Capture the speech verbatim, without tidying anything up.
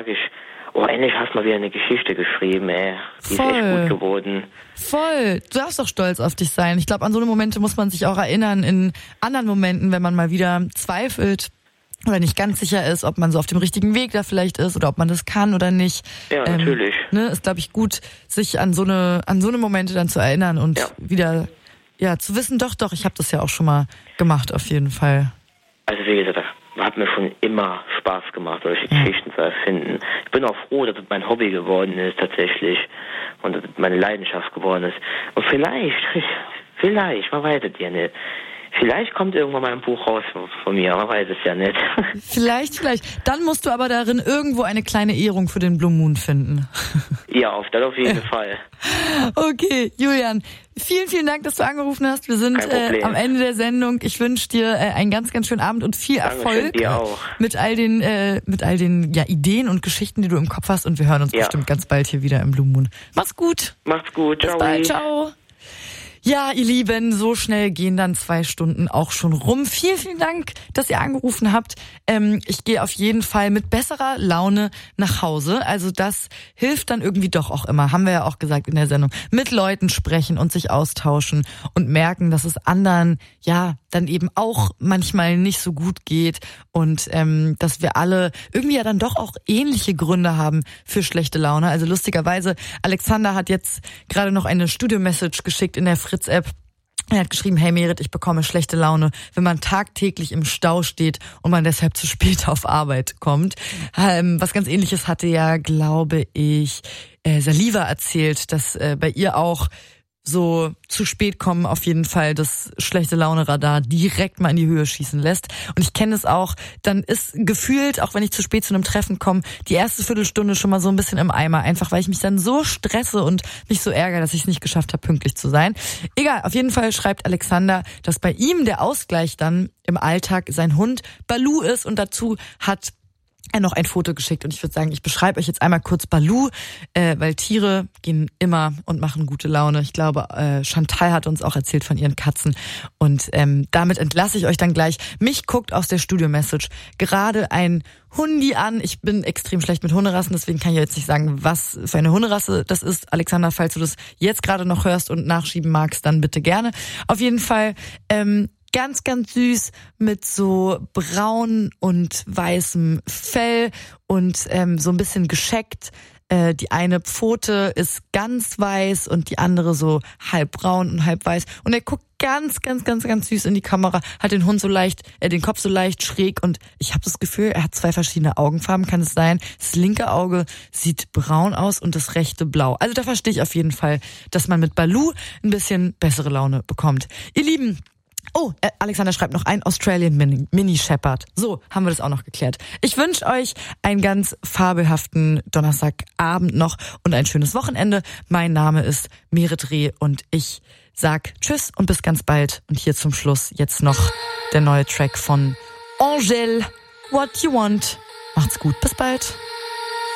sage ich, oh, endlich hast du mal wieder eine Geschichte geschrieben, ey. Die Voll. ist echt gut geworden. Voll. Du darfst doch stolz auf dich sein. Ich glaube, an so eine Momente muss man sich auch erinnern in anderen Momenten, wenn man mal wieder zweifelt oder nicht ganz sicher ist, ob man so auf dem richtigen Weg da vielleicht ist oder ob man das kann oder nicht. Ja, ähm, natürlich. Ne, ist, glaube ich, gut, sich an so eine an so eine Momente dann zu erinnern und ja. wieder ja zu wissen, doch, doch, ich habe das ja auch schon mal gemacht, auf jeden Fall. Also wie gesagt, das hat mir schon immer Spaß gemacht, solche ja. Geschichten zu erfinden. Ich bin auch froh, dass es mein Hobby geworden ist tatsächlich und dass es meine Leidenschaft geworden ist. Und vielleicht, vielleicht, man weiß es ja nicht, vielleicht kommt irgendwann mal ein Buch raus von mir, man weiß es ja nicht. Vielleicht, vielleicht. Dann musst du aber darin irgendwo eine kleine Ehrung für den Blue Moon finden. Ja, auf, das auf jeden Fall. Okay, Julian, vielen, vielen Dank, dass du angerufen hast. Wir sind äh, am Ende der Sendung. Ich wünsche dir äh, einen ganz, ganz schönen Abend und viel Erfolg dir auch. mit all den, äh, mit all den ja, Ideen und Geschichten, die du im Kopf hast. Und wir hören uns ja. bestimmt ganz bald hier wieder im Blue Moon. Mach's gut. Mach's gut. Bis Ciao. bald. Ciao. Ja, ihr Lieben, so schnell gehen dann zwei Stunden auch schon rum. Vielen, vielen Dank, dass ihr angerufen habt. Ähm, ich gehe auf jeden Fall mit besserer Laune nach Hause. Also das hilft dann irgendwie doch auch immer, haben wir ja auch gesagt in der Sendung. Mit Leuten sprechen und sich austauschen und merken, dass es anderen ja dann eben auch manchmal nicht so gut geht und ähm, dass wir alle irgendwie ja dann doch auch ähnliche Gründe haben für schlechte Laune. Also lustigerweise, Alexander hat jetzt gerade noch eine Studio-Message geschickt in der Fritz-App. Er hat geschrieben, hey Merit, ich bekomme schlechte Laune, wenn man tagtäglich im Stau steht und man deshalb zu spät auf Arbeit kommt. Ähm, was ganz Ähnliches hatte ja, glaube ich, äh, Saliva erzählt, dass äh, bei ihr auch so zu spät kommen auf jeden Fall das schlechte Laune-Radar direkt mal in die Höhe schießen lässt. Und ich kenne es auch, dann ist gefühlt, auch wenn ich zu spät zu einem Treffen komme, die erste Viertelstunde schon mal so ein bisschen im Eimer. Einfach, weil ich mich dann so stresse und mich so ärgere, dass ich es nicht geschafft habe, pünktlich zu sein. Egal, auf jeden Fall schreibt Alexander, dass bei ihm der Ausgleich dann im Alltag sein Hund Balu ist und dazu hat er noch ein Foto geschickt und ich würde sagen, ich beschreibe euch jetzt einmal kurz Balu, äh, weil Tiere gehen immer und machen gute Laune. Ich glaube, äh, Chantal hat uns auch erzählt von ihren Katzen und ähm, damit entlasse ich euch dann gleich. Mich guckt aus der Studio-Message gerade ein Hundi an. Ich bin extrem schlecht mit Hunderassen, deswegen kann ich jetzt nicht sagen, was für eine Hunderasse das ist. Alexander, falls du das jetzt gerade noch hörst und nachschieben magst, dann bitte gerne. Auf jeden Fall ähm, ganz, ganz süß mit so braun und weißem Fell und ähm, so ein bisschen gescheckt. Äh, die eine Pfote ist ganz weiß und die andere so halb braun und halb weiß. Und er guckt ganz, ganz, ganz, ganz süß in die Kamera, hat den Hund so leicht, äh, den Kopf so leicht schräg und ich habe das Gefühl, er hat zwei verschiedene Augenfarben, kann es sein. Das linke Auge sieht braun aus und das rechte blau. Also da verstehe ich auf jeden Fall, dass man mit Balu ein bisschen bessere Laune bekommt. Ihr Lieben, oh, äh, Alexander schreibt noch ein Australian Mini, Mini Shepherd. So, haben wir das auch noch geklärt. Ich wünsche euch einen ganz fabelhaften Donnerstagabend noch und ein schönes Wochenende. Mein Name ist Merit Reh und ich sag tschüss und bis ganz bald. Und hier zum Schluss jetzt noch der neue Track von Angèle, What You Want. Macht's gut, bis bald.